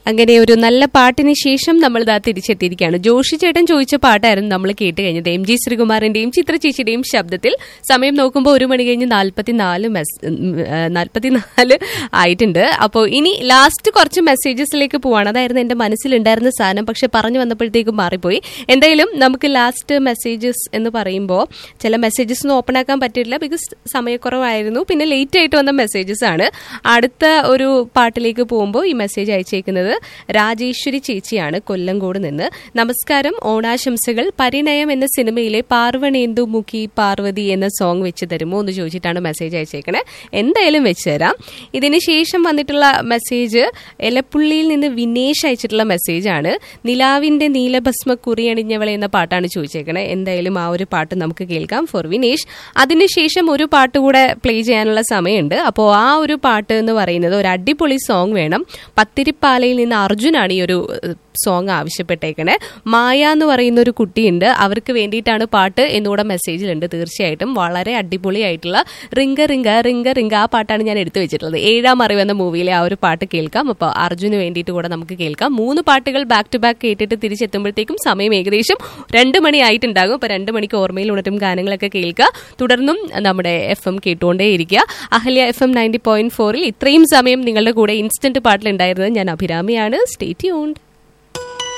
അങ്ങനെ ഒരു നല്ല പാട്ടിന് ശേഷം നമ്മൾ ഇതാ തിരിച്ചെത്തിയിരിക്കുകയാണ്. ജോഷി ചേട്ടൻ ചോദിച്ച പാട്ടായിരുന്നു നമ്മൾ കേട്ട് കഴിഞ്ഞത്. എം ജി ശ്രീകുമാറിന്റെയും ചിത്ര ചേച്ചിയുടെയും ശബ്ദത്തിൽ. സമയം നോക്കുമ്പോൾ 1 മണി കഴിഞ്ഞ് 44 ആയിട്ടുണ്ട്. അപ്പോൾ ഇനി ലാസ്റ്റ് കുറച്ച് മെസ്സേജസിലേക്ക് പോവാണ്. അതായിരുന്നു എന്റെ മനസ്സിലുണ്ടായിരുന്ന സാധനം, പക്ഷെ പറഞ്ഞു വന്നപ്പോഴത്തേക്കും മാറിപ്പോയി. എന്തായാലും നമുക്ക് ലാസ്റ്റ് മെസ്സേജസ് എന്ന് പറയുമ്പോൾ ചില മെസ്സേജസ് ഒന്നും ഓപ്പൺ ആക്കാൻ പറ്റില്ല, ബിക്കോസ് സമയക്കുറവായിരുന്നു. പിന്നെ ലേറ്റ് ആയിട്ട് വന്ന മെസ്സേജസ് ആണ്. അടുത്ത ഒരു പാട്ടിലേക്ക് പോകുമ്പോൾ ഈ മെസ്സേജ് അയച്ചേക്കുന്നത് രാജേശ്വരി ചേച്ചിയാണ്, കൊല്ലങ്കോട് നിന്ന്. നമസ്കാരം, ഓണാശംസകൾ. പരിണയം എന്ന സിനിമയിലെ പാർവണേന്ദു മുഖി പാർവതി എന്ന സോങ് വെച്ച് തരുമോ എന്ന് ചോദിച്ചിട്ടാണ് മെസ്സേജ് അയച്ചേക്കണേ. എന്തായാലും വെച്ച് തരാം. ഇതിന് ശേഷം വന്നിട്ടുള്ള മെസ്സേജ് എലപ്പുള്ളിയിൽ നിന്ന് വിനേഷ് അയച്ചിട്ടുള്ള മെസ്സേജാണ്. നിലാവിന്റെ നീലഭസ്മ കുറിയണിഞ്ഞവളെ എന്ന പാട്ടാണ് ചോദിച്ചേക്കണേ. എന്തായാലും ആ ഒരു പാട്ട് നമുക്ക് കേൾക്കാം ഫോർ വിനേഷ്. അതിനുശേഷം ഒരു പാട്ട് കൂടെ പ്ലേ ചെയ്യാനുള്ള സമയമുണ്ട്. അപ്പോൾ ആ ഒരു പാട്ട് എന്ന് പറയുന്നത് ഒരു അടിപൊളി സോങ് വേണം. പത്തിരിപ്പാലയിൽ നിന്ന് അർജുനാണ് ഈ ഒരു സോങ് ആവശ്യപ്പെട്ടേക്കണേ. മായ എന്ന് പറയുന്ന ഒരു കുട്ടിയുണ്ട്, അവർക്ക് വേണ്ടിയിട്ടാണ് പാട്ട് എന്നുകൂടെ മെസ്സേജിലുണ്ട്. തീർച്ചയായിട്ടും വളരെ അടിപൊളിയായിട്ടുള്ള റിങ്ക റിങ്ക റിങ്ക റിങ്ക ആ പാട്ടാണ് ഞാൻ എടുത്തു വെച്ചിട്ടുള്ളത്. 7ാം അറിവ് എന്ന മൂവിയിലെ ആ ഒരു പാട്ട് കേൾക്കാം. അപ്പോൾ അർജുന് വേണ്ടിയിട്ട് കൂടെ നമുക്ക് കേൾക്കാം. 3 പാട്ടുകൾ ബാക്ക് ടു ബാക്ക് കേട്ടിട്ട് തിരിച്ചെത്തുമ്പോഴത്തേക്കും സമയം ഏകദേശം 2 മണി ആയിട്ടുണ്ടാകും. അപ്പോൾ 2 മണിക്ക് ഓർമ്മയിൽ ഉണരും ഗാനങ്ങളൊക്കെ കേൾക്കുക. തുടർന്നും നമ്മുടെ FM കേട്ടുകൊണ്ടേ ഇരിക്കുക. അഹല്യ FM 90.4 ഇത്രയും സമയം നിങ്ങളുടെ കൂടെ ഇൻസ്റ്റന്റ് പാട്ടിലുണ്ടായിരുന്നത് ഞാൻ അഭിരാമിയാണ്. Stay tuned.